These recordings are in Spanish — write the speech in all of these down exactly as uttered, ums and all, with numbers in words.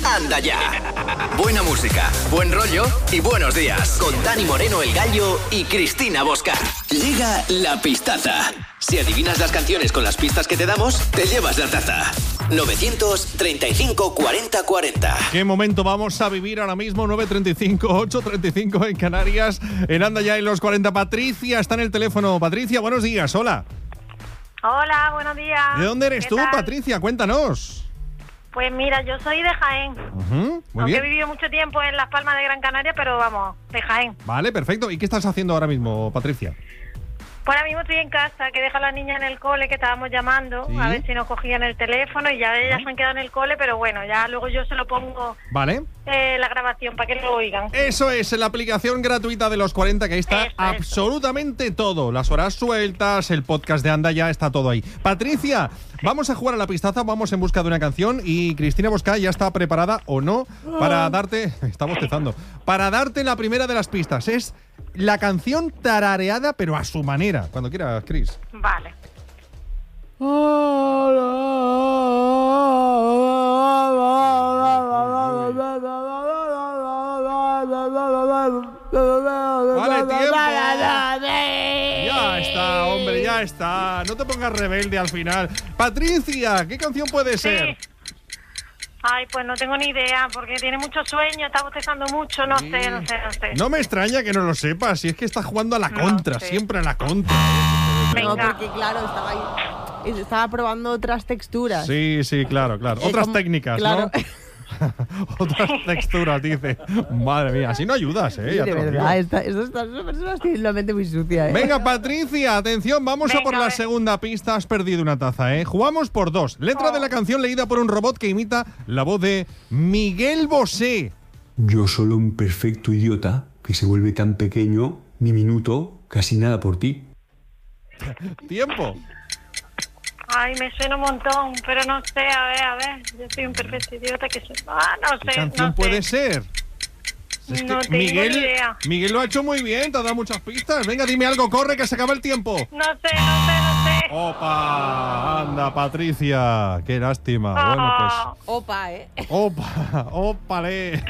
Anda Ya. Buena música, buen rollo y buenos días. Con Dani Moreno, El Gallo y Cristina Bosca. Llega la pistaza. Si adivinas las canciones con las pistas que te damos, te llevas la taza. novecientos treinta y cinco, cuarenta, cuarenta. ¿Qué momento vamos a vivir ahora mismo? nueve treinta y cinco, ocho treinta y cinco en Canarias. En Anda Ya en los cuarenta. Patricia está en el teléfono. Patricia, buenos días. Hola. Hola, buenos días. ¿De dónde eres ¿Qué tú, tal? Patricia? Cuéntanos. Pues mira, yo soy de Jaén. Uh-huh, muy Aunque bien. he vivido mucho tiempo en Las Palmas de Gran Canaria, pero vamos, de Jaén. Vale, perfecto. ¿Y qué estás haciendo ahora mismo, Patricia? Pues ahora mismo estoy en casa, que deja a la niña en el cole, que estábamos llamando, ¿Sí? a ver si nos cogían el teléfono, y ya ellas se han quedado en el cole, pero bueno, ya luego yo se lo pongo Vale. eh, la grabación para que lo oigan. Eso es, la aplicación gratuita de los cuarenta, que ahí está Eso, absolutamente todo. Las horas sueltas, el podcast de Anda Ya, está todo ahí. Patricia, vamos a jugar a la pistaza, vamos en busca de una canción y Cristina Bosca ya está preparada o no para darte, está bostezando, para darte la primera de las pistas. Es la canción tarareada pero a su manera. Cuando quieras, Cris. Vale. Vale, tiempo. Ya está, hombre, ya está. No te pongas rebelde al final. Patricia, ¿qué canción puede ser? Sí. Ay, pues no tengo ni idea, porque tiene mucho sueño, está bostezando mucho, no Sí. sé, no sé, no sé. No me extraña que no lo sepas, si es que estás jugando a la No contra, sé. siempre a la contra. Venga. No, porque claro, estaba ahí. Estaba probando otras texturas. Sí, sí, claro, claro. Eh, Otras como- técnicas, claro. ¿no? Otras texturas, dice. Madre mía, así no ayudas, ¿eh? Sí, Ya de te lo verdad, digo. esta, estas, estas personas tienen la mente muy sucia, ¿eh? Venga, Patricia, atención, vamos a Venga, por a la ver. segunda pista. Has perdido una taza, ¿eh? Jugamos por dos. Letra Oh. de la canción leída por un robot que imita la voz de Miguel Bosé. Yo solo un perfecto idiota que se vuelve tan pequeño, diminuto, casi nada por ti. Tiempo. Ay, me suena un montón, pero no sé, a ver, a ver. Yo soy un perfecto idiota que se... Ah, no ¿Qué sé, canción no puede sé. ser? Es No que tengo Miguel, ni idea. Miguel lo ha hecho muy bien, te ha dado muchas pistas. Venga, dime algo, corre, que se acaba el tiempo. No sé, no sé, no sé. Opa, anda, Patricia, qué lástima. Ah. Bueno, pues, Opa, ¿eh? opa, ópale.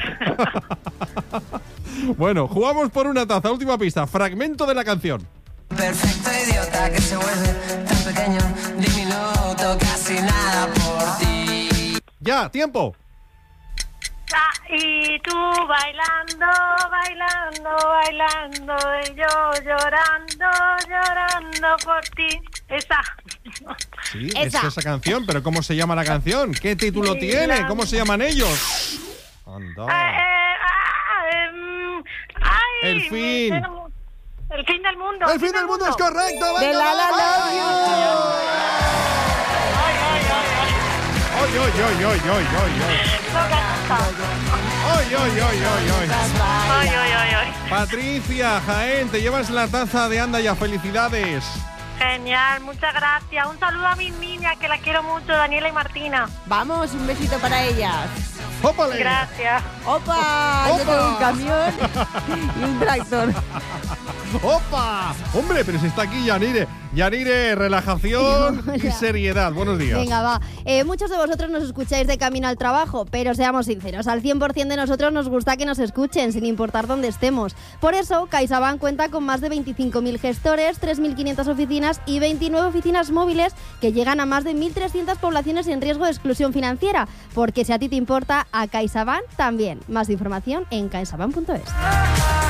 Bueno, jugamos por una taza. Última pista, fragmento de la canción. Perfecto idiota que se vuelve tan pequeño, diminuto, casi nada por ti. Ya, tiempo. Ah, y tú bailando, bailando, bailando, y yo llorando, llorando por ti. Esa. Sí, Esa. es esa canción, pero ¿cómo se llama la canción? ¿Qué título Sí, tiene? la- ¿Cómo se llaman ellos? Anda. Ah, eh, ah, em, ay, El me fin. suena mu- El fin del mundo. El fin del mundo es correcto. De venga, La La vamos. Love Ay, ay, ay, ay. Ay, ay, ay, ay, ay, ay, ay. Ay, ay, ay, ay, ay. Ay, ay, ay, ay. Patricia, Jaén, te llevas la taza de Anda Ya. Felicidades. Genial, muchas gracias. Un saludo a mis niñas, que las quiero mucho, Daniela y Martina. You. Vamos, un besito para ellas. ¡Ópale! Gracias. ¡Opa! Yo ¡Opa! tengo un camión y un tractor. ¡Opa! Hombre, pero si está aquí Yanire. Yanire, relajación y Hola. seriedad. Buenos días. Venga, va. Eh, muchos de vosotros nos escucháis de camino al trabajo, pero seamos sinceros, al cien por ciento de nosotros nos gusta que nos escuchen, sin importar dónde estemos. Por eso, CaixaBank cuenta con más de veinticinco mil gestores, tres mil quinientas oficinas y veintinueve oficinas móviles que llegan a más de mil trescientas poblaciones en riesgo de exclusión financiera. Porque si a ti te importa, a CaixaBank también. Más información en caixabank punto es.